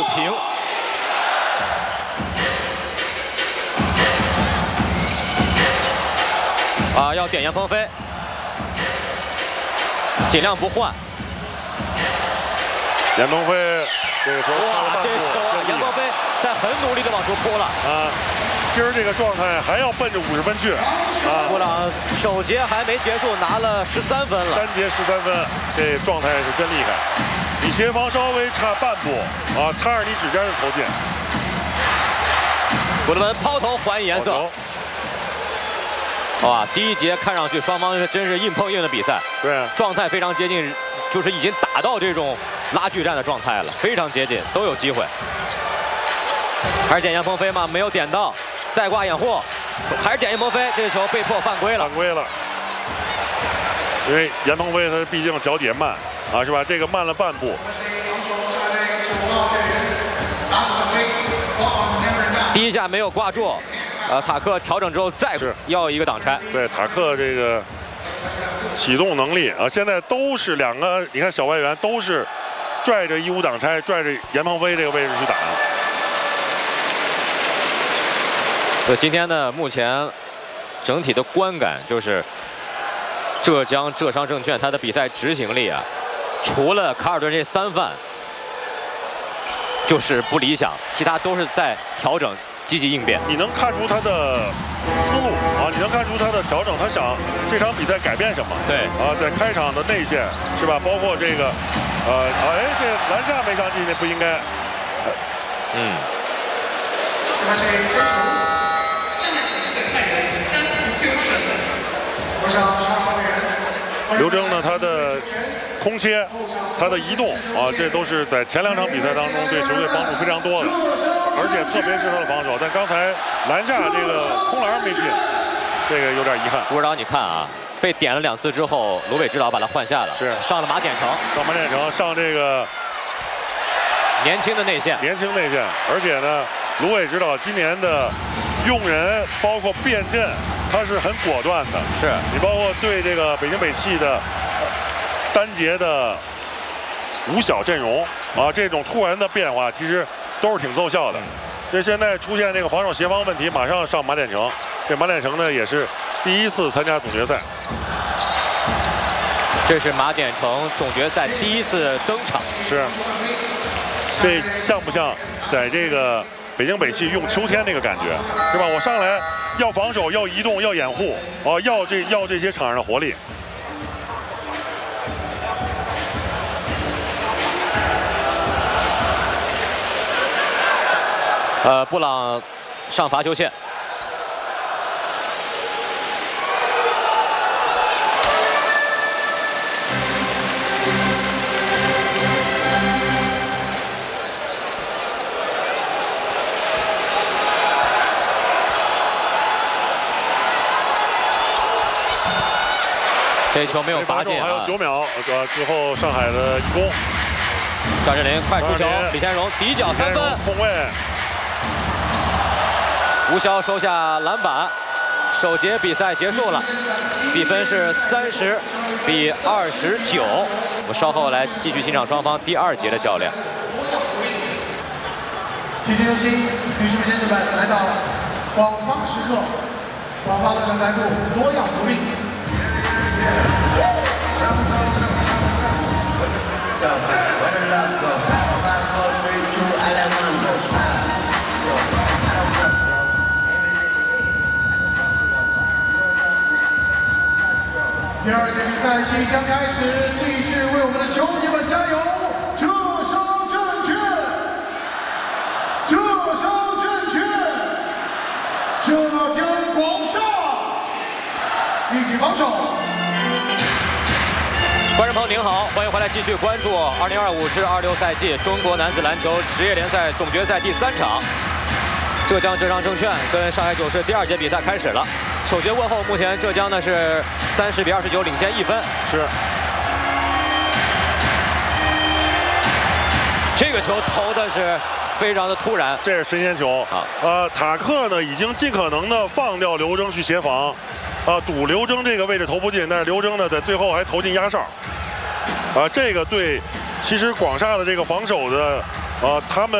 平。啊，要点严鹏飞，尽量不换。 严鹏飞这个球哇，这球严鹏飞在很努力的往出扑了啊！今儿这个状态还要奔着50分去啊！ 布朗首节还没结束，拿了13分了， 单节13分，这状态是真厉害。你协防稍微差半步啊，擦着你指尖就投进。 古德文抛投还以颜色。哇，第一节看上去双方真是硬碰硬的比赛， 对， 状态非常接近，就是已经打到这种拉锯战的状态了，非常接近，都有机会。还是点严鹏飞吗？没有点到，再挂掩护，还是点严鹏飞，这个球被迫犯规了。 犯规了，因为严鹏飞他毕竟脚底下慢啊，是吧？这个慢了半步。 第一下没有挂住。塔克调整之后再要一个挡拆。 对，塔克这个启动能力啊，现在都是两个，你看小外援都是拽着1-5挡拆，拽着严鹏飞这个位置去打。 对，今天呢，目前整体的观感就是浙商证券它的比赛执行力啊，除了卡尔顿这3犯就是不理想，其他都是在调整。积极应变， 你能看出他的思路啊，你能看出他的调整，他想这场比赛改变什么？ 对啊，在开场的内线是吧？包括这个，哎，这篮下没上进，那不应该。刘铮呢，他的空切，他的移动啊，这都是在前2场比赛当中对球队帮助非常多的。而且特别是他的防守，但刚才篮下这个空篮没进，这个有点遗憾。 吴指导，你看啊，被点了2次之后，卢伟指导把他换下了， 是上了马典成， 上这个年轻的内线， 而且呢，卢伟指导今年的用人包括变阵，他是很果断的。 是你包括对这个北京北汽的单节的5小阵容啊，这种突然的变化，其实都是挺奏效的。这现在出现这个防守协防问题，马上上马典成。这马典成呢，也是第1次参加总决赛。 这是马典成总决赛第1次登场。 是。这像不像在这个北京北汽用秋天那个感觉，是吧？我上来要防守，要移动，要掩护，哦，要这些场上的活力。 布朗上罚球线。这球没有罚进， 还有9秒，之后上海的一攻。 张镇麟快出球，李天荣底角3分， 空位。 吴骁收下篮板，首节比赛结束了，比分是30比29。我们稍后来继续欣赏双方第2节的较量。 谢谢有请女士们先生们来到广发时刻，广发的人来部多样福利。第2节比赛即将开始，继续为我们的球迷们加油！浙商证券，浙商证券，浙江广厦，一起防守。 观众朋友您好，欢迎回来继续关注2025至26赛季中国男子篮球职业联赛总决赛第3场，浙江浙商证券跟上海九市第2节比赛开始了。首节过后，目前浙江呢是30比29领先1分。 是。 这个球投的是非常的突然， 这是神仙球啊！塔克呢已经尽可能的放掉刘铮去协防，赌刘铮这个位置投不进，但是刘铮呢在最后还投进压哨，这个对，其实广厦的这个防守的，他们。